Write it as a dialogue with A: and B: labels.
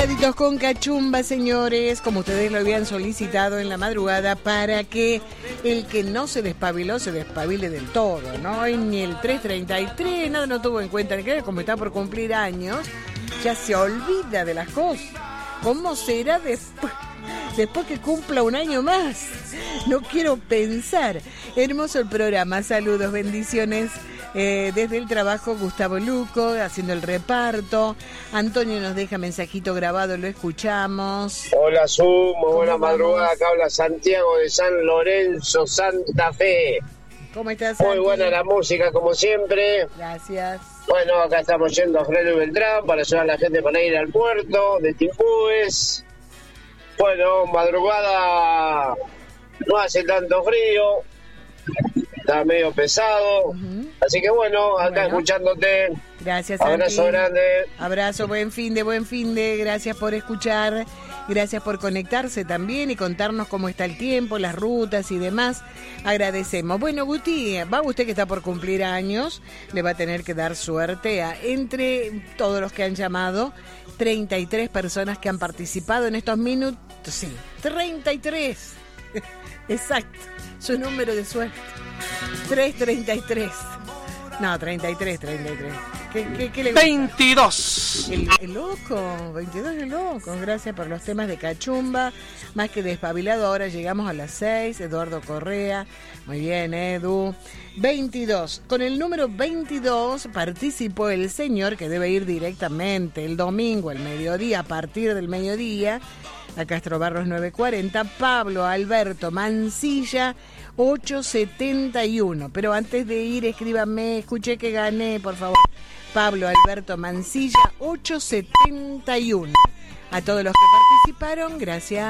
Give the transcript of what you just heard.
A: Pescaditos con cachumba, señores, como ustedes lo habían solicitado en la madrugada, para que el que no se despabiló se despabile del todo, ¿no? Y ni el 333, nada no tuvo en cuenta, que como está por cumplir años, ya se olvida de las cosas. ¿Cómo será después que cumpla un año más? No quiero pensar. Hermoso el programa, saludos, bendiciones. Desde el trabajo, Gustavo Luco, haciendo el reparto. Antonio nos deja mensajito grabado, lo escuchamos.
B: Hola, Su, muy buena madrugada. Acá habla Santiago de San Lorenzo, Santa Fe.
A: ¿Cómo estás, Santi?
B: Muy buena la música, como siempre.
A: Gracias.
B: Bueno, acá estamos yendo a Freno y Beltrán para ayudar a la gente para ir al puerto de Timbúes. Bueno, madrugada no hace tanto frío. Está medio pesado, así que bueno, acá escuchándote.
A: Gracias,
B: abrazo
A: Santi.
B: grande.
A: Abrazo, buen fin de, gracias por escuchar, gracias por conectarse también y contarnos cómo está el tiempo, las rutas y demás. Agradecemos. Bueno, Guti, va usted que está por cumplir años, le va a tener que dar suerte a entre todos los que han llamado, 33 personas que han participado en estos minutos. Sí, 33. Exacto, su número de suerte. 333. No, 33. ¿Qué le gusta?
C: 22.
A: El loco, 22 el loco. Gracias por los temas de cachumba. Más que despabilado, ahora llegamos a las 6. Eduardo Correa. Muy bien, Edu. 22. Con el número 22 participó el señor que debe ir directamente el domingo, al mediodía, a partir del mediodía, a Castro Barros 940, Pablo Alberto Mancilla 871. Pero antes de ir, escríbame, escuché que gané, por favor. Pablo Alberto Mancilla 871. A todos los que participaron, gracias.